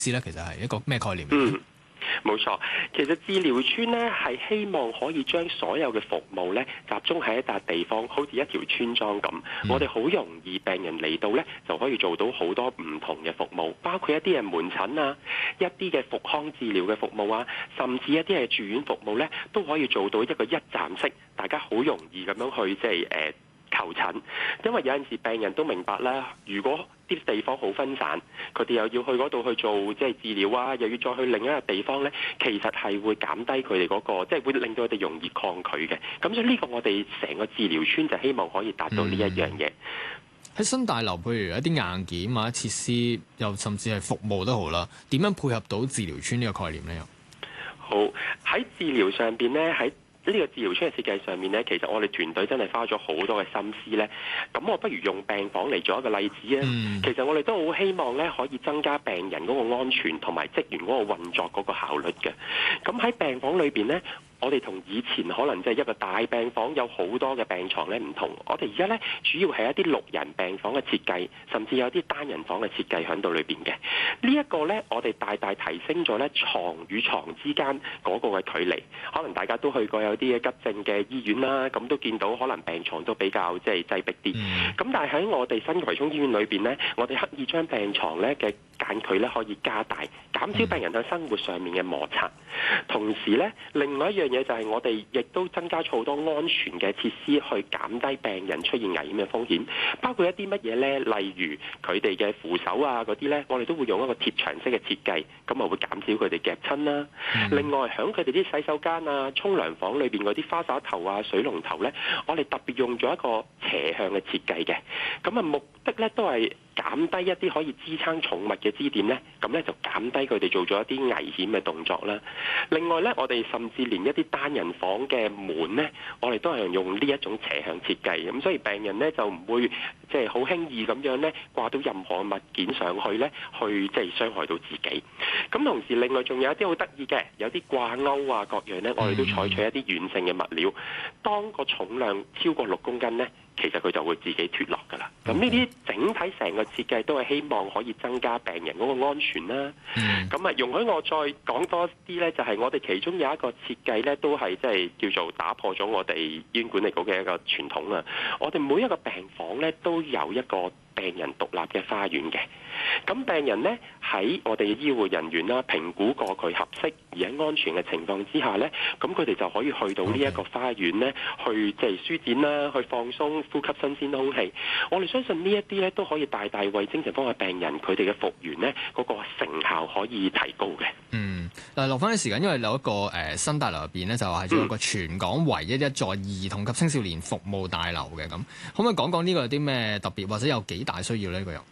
知咧，其實係一個咩概念？ 冇錯，其實治療村呢係希望可以將所有嘅服務呢集中喺一笪地方，好似一條村莊咁。我哋好容易病人嚟到呢，就可以做到好多唔同嘅服務，包括一啲嘅門診啊，一啲嘅復康治療嘅服務啊，甚至一啲嘅住院服務呢，都可以做到一個一站式，大家好容易咁樣去求診。因為有陣時病人都明白啦，如果啲地方好分散，佢哋又要去嗰度去做治療啊，又要再去另一個地方呢，其實係會減低佢哋嗰個，會令到佢哋容易抗拒嘅。咁所以呢個我哋成個治療村就希望可以達到呢一樣嘢。 喺新大樓，譬如一啲硬件啊、設施，又甚至係服務都好啦，點樣配合到治療村呢個概念呢？ 好，喺治療上邊呢，喺呢個治療村嘅設計上面呢，其實我哋團隊真係花咗好多嘅心思呢。咁我不如用病房嚟做一個例子啊。其實我哋都好希望呢，可以增加病人嗰個安全同埋職員嗰個運作嗰個效率嘅。咁喺病房裏邊呢，我哋同以前可能即係一個大病房有好多嘅病床咧唔同，我哋而家咧主要係一啲6人病房嘅設計，甚至有啲單人房嘅設計喺度裏邊嘅。呢一個咧，我哋大大提升咗咧床與床之間嗰個嘅距離。可能大家都去過有啲嘅急症嘅醫院啦，咁都見到可能病床都比較擠迫啲。咁但係喺我哋新葵涌醫院裏邊咧，我哋刻意將病床咧嘅間距咧可以加大，減少病人喺生活上面嘅摩擦。同時咧，另外一樣嘢就係我哋亦都增加咗好多安全嘅設施，去減低病人出現危險嘅風險。包括一啲乜嘢咧？例如佢哋嘅扶手啊嗰啲咧，我哋都會用一個貼牆式嘅設計，咁啊會減少佢哋夾親啦。另外喺佢哋啲洗手間啊、沖涼房裏邊嗰啲花灑頭啊、水龍頭咧，我哋特別用咗一個斜向嘅設計嘅。咁啊目的咧都係減低一啲可以支撐寵物嘅支點呢，咁呢就減低佢哋做咗一啲危險嘅動作啦。另外呢，我哋甚至連一啲單人房嘅門呢，我哋都係用呢一種斜向設計，咁所以病人呢就唔會好輕易咁樣呢掛到任何物件上去呢，去傷害到自己。咁同時另外仲有一啲好得意嘅，有啲掛鈎啊各樣呢，我哋都採取一啲軟性嘅物料，當個重量超過6公斤呢，其實佢就會自己脫落㗎啦。咁呢啲整體成個設計都係希望可以增加病人嗰個安全啦。咁啊，容許我再講多啲呢，就係我哋其中有一個設計呢，都係叫做打破咗我哋醫院管理局嘅一個傳統啊。我哋每一個病房呢，都有一個病人獨立嘅花園嘅。咁病人呢，喺我哋嘅醫護人員啦評估過佢合適而喺安全嘅情況之下呢，咁佢哋就可以去到呢一個花園呢，去舒展啦，去放鬆、呼吸新鮮空氣。我哋相信呢一啲呢，都可以大大為精神科嘅病人佢哋嘅復原呢，嗰個成效可以提高嘅。 但係落翻啲時間，因為有一個新大樓入邊呢，就係做一個全港唯一座兒童及青少年服務大樓嘅。咁可唔可以講講呢個有啲咩特別，或者有幾大需要呢？呢個又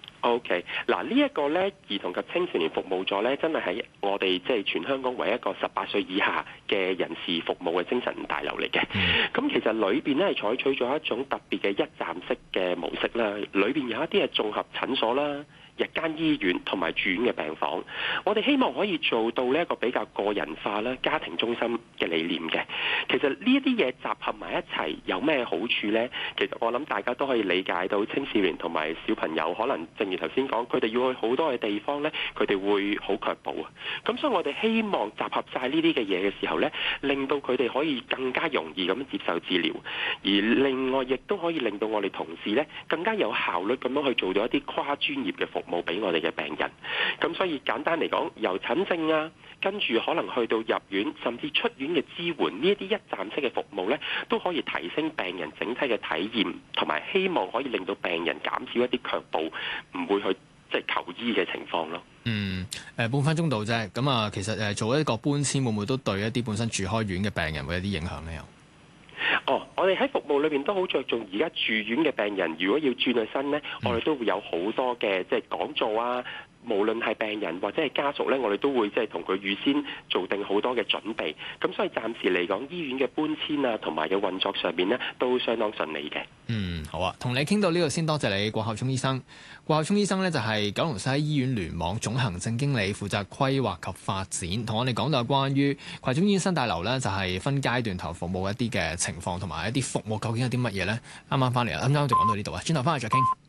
OK， 嗱呢一個咧兒童及青少年服務座咧，真係喺我哋全香港唯一一個18歲以下嘅人士服務嘅精神大樓嚟嘅。咁其實裏邊咧係採取咗一種特別嘅一站式嘅模式啦，裏邊有一啲係綜合診所啦、日間醫院同埋住院嘅病房。我哋希望可以做到呢一個比較個人化啦、家庭中心嘅理念嘅。其實呢一啲嘢集合埋一齊有咩好處呢？其實我諗大家都可以理解到，青少年同埋小朋友可能正如頭先講，佢哋要去好多嘅地方呢，佢哋會好卻步啊。咁所以我哋希望集合晒呢啲嘅嘢嘅時候呢，令到佢哋可以更加容易咁接受治療，而另外亦都可以令到我哋同事呢更加有效率咁樣去做到一啲跨專業嘅服務俾我哋嘅病人。咁所以簡單嚟講，由診症啊，跟住可能去到入院，甚至出院嘅支援，呢一啲一站式嘅服務呢，都可以提升病人整體嘅體驗，同埋希望可以令到病人減少一啲卻步，唔會去求醫嘅情況咯。 半分鐘到啫。咁啊，其實做一個搬遷會唔會都對一啲本身住開院嘅病人會有啲影響呢？ 我哋喺服務裏面都好着重，而家住院嘅病人如果要轉去身呢，我哋都會有好多嘅講座啊。無論係病人或者係家屬呢，我哋都會同佢預先做定好多嘅準備。咁所以暫時嚟講，醫院嘅搬遷啊，同埋嘅運作上面呢，都相當順利嘅。 好啊，同你傾到呢度先，多謝你，郭孝聰醫生。郭孝聰醫生呢，就係九龍西醫院聯網總行政經理，負責規劃及發展，同我哋講到關於葵涌醫院新大樓呢，就係分階段投服務一啲嘅情況，同埋一啲服務究竟有啲乜嘢呢？啱啱翻嚟啦，啱啱就講到呢度啊，轉頭翻嚟再傾。